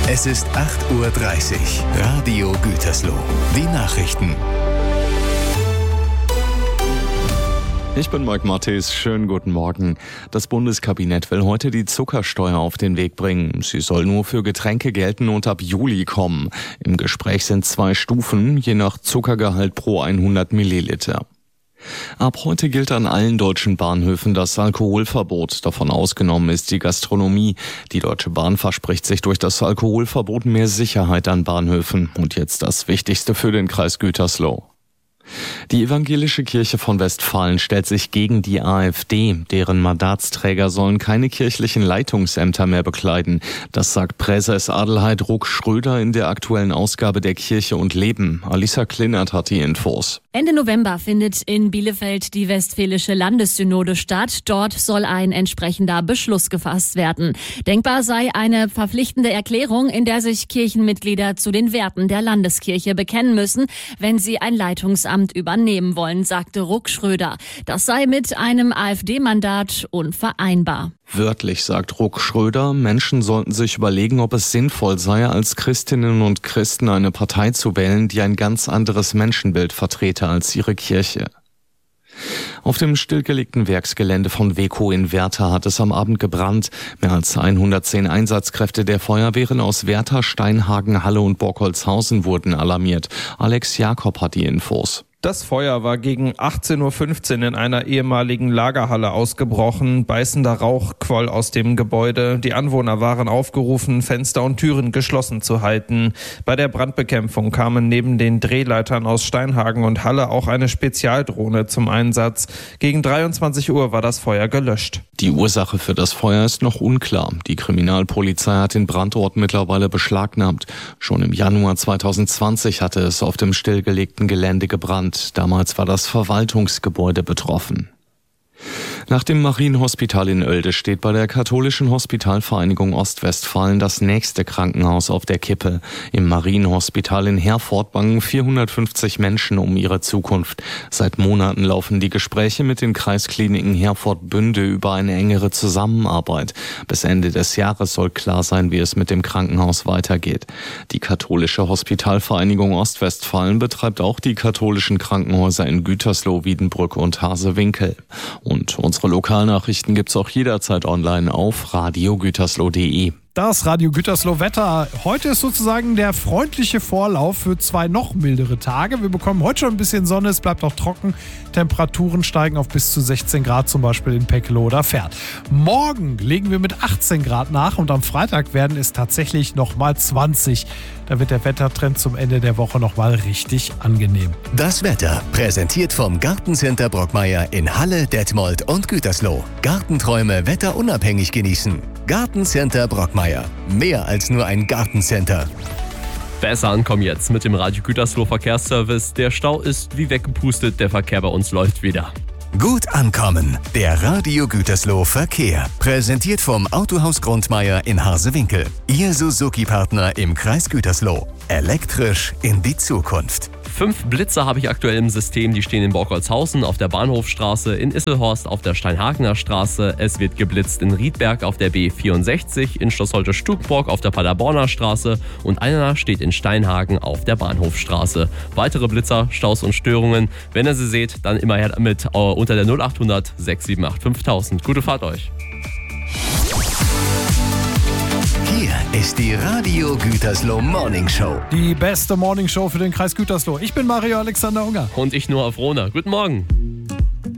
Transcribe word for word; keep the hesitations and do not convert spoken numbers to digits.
Es ist acht Uhr dreißig. Radio Gütersloh. Die Nachrichten. Ich bin Mike Mattes. Schönen guten Morgen. Das Bundeskabinett will heute die Zuckersteuer auf den Weg bringen. Sie soll nur für Getränke gelten und ab Juli kommen. Im Gespräch sind zwei Stufen, je nach Zuckergehalt pro hundert Milliliter. Ab heute gilt an allen deutschen Bahnhöfen das Alkoholverbot. Davon ausgenommen ist die Gastronomie. Die Deutsche Bahn verspricht sich durch das Alkoholverbot mehr Sicherheit an Bahnhöfen. Und jetzt das Wichtigste für den Kreis Gütersloh. Die evangelische Kirche von Westfalen stellt sich gegen die AfD. Deren Mandatsträger sollen keine kirchlichen Leitungsämter mehr bekleiden. Das sagt Präses Adelheid Ruck-Schröder in der aktuellen Ausgabe der Kirche und Leben. Alisa Klinnert hat die Infos. Ende November findet in Bielefeld die Westfälische Landessynode statt. Dort soll ein entsprechender Beschluss gefasst werden. Denkbar sei eine verpflichtende Erklärung, in der sich Kirchenmitglieder zu den Werten der Landeskirche bekennen müssen, wenn sie ein Leitungsamt übernehmen wollen, sagte Ruck-Schröder. Das sei mit einem AfD-Mandat unvereinbar. Wörtlich sagt Ruck-Schröder, Menschen sollten sich überlegen, ob es sinnvoll sei, als Christinnen und Christen eine Partei zu wählen, die ein ganz anderes Menschenbild vertrete als ihre Kirche. Auf dem stillgelegten Werksgelände von Weco in Werther hat es am Abend gebrannt. Mehr als hundertzehn Einsatzkräfte der Feuerwehren aus Werther, Steinhagen, Halle und Borkholzhausen wurden alarmiert. Alex Jakob hat die Infos. Das Feuer war gegen achtzehn Uhr fünfzehn in einer ehemaligen Lagerhalle ausgebrochen. Beißender Rauch quoll aus dem Gebäude. Die Anwohner waren aufgerufen, Fenster und Türen geschlossen zu halten. Bei der Brandbekämpfung kamen neben den Drehleitern aus Steinhagen und Halle auch eine Spezialdrohne zum Einsatz. Gegen dreiundzwanzig Uhr war das Feuer gelöscht. Die Ursache für das Feuer ist noch unklar. Die Kriminalpolizei hat den Brandort mittlerweile beschlagnahmt. Schon im Januar zweitausendzwanzig hatte es auf dem stillgelegten Gelände gebrannt. Damals war das Verwaltungsgebäude betroffen. Nach dem Marienhospital in Oelde steht bei der Katholischen Hospitalvereinigung Ostwestfalen das nächste Krankenhaus auf der Kippe. Im Marienhospital in Herford bangen vierhundertfünfzig Menschen um ihre Zukunft. Seit Monaten laufen die Gespräche mit den Kreiskliniken Herford-Bünde über eine engere Zusammenarbeit. Bis Ende des Jahres soll klar sein, wie es mit dem Krankenhaus weitergeht. Die Katholische Hospitalvereinigung Ostwestfalen betreibt auch die katholischen Krankenhäuser in Gütersloh, Wiedenbrück und Hasewinkel. Und unsere Lokalnachrichten gibt's auch jederzeit online auf radio gütersloh punkt de. Das Radio Gütersloh Wetter. Heute ist sozusagen der freundliche Vorlauf für zwei noch mildere Tage. Wir bekommen heute schon ein bisschen Sonne, es bleibt auch trocken. Temperaturen steigen auf bis zu sechzehn Grad, zum Beispiel in Peckelo oder Fährt. Morgen legen wir mit achtzehn Grad nach und am Freitag werden es tatsächlich nochmal zwanzig. Da wird der Wettertrend zum Ende der Woche nochmal richtig angenehm. Das Wetter präsentiert vom Gartencenter Brockmeier in Halle, Detmold und Gütersloh. Gartenträume wetterunabhängig genießen. Gartencenter Brockmeier. Mehr als nur ein Gartencenter. Besser ankommen jetzt mit dem Radio Gütersloh Verkehrsservice. Der Stau ist wie weggepustet, der Verkehr bei uns läuft wieder. Gut ankommen. Der Radio Gütersloh Verkehr. Präsentiert vom Autohaus Grundmeier in Hasewinkel. Ihr Suzuki-Partner im Kreis Gütersloh. Elektrisch in die Zukunft. Fünf Blitzer habe ich aktuell im System. Die stehen in Borkholzhausen auf der Bahnhofstraße, in Isselhorst auf der Steinhagener Straße. Es wird geblitzt in Riedberg auf der B vierundsechzig, in Schloss Holte-Stukenborg auf der Paderborner Straße und einer steht in Steinhagen auf der Bahnhofstraße. Weitere Blitzer, Staus und Störungen, wenn ihr sie seht, dann immer her damit äh, unter der null achthundert sechs sieben acht fünftausend. Gute Fahrt euch! Hier ist die Radio Gütersloh Morning Show. Die beste Morning Show für den Kreis Gütersloh. Ich bin Mario Alexander Unger. Und ich, Noah Frohner. Guten Morgen.